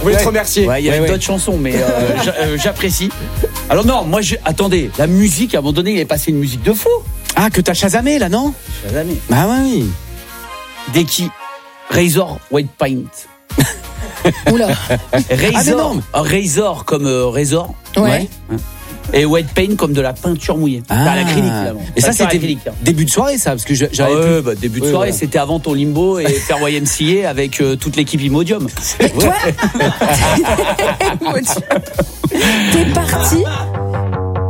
Vous voulez te remercier. Ouais, il y avait d'autres chansons, mais j'apprécie. Alors non, moi, attendez, la musique, à un moment donné, il est passé une musique de fou. Ah, que t'as chasamé là, non? Jamais. Bah oui. Deki, Razor White Paint. Oula. Razor, Razor comme Razor. Ouais. Et White Paint comme de la peinture mouillée. Enfin, l'acrylique, évidemment. Et ça, Peinture c'était acrylique, hein. début de soirée, ça, parce que j'avais Début de soirée, c'était avant ton limbo et faire YMCA avec toute l'équipe Imodium. Toi, t'es parti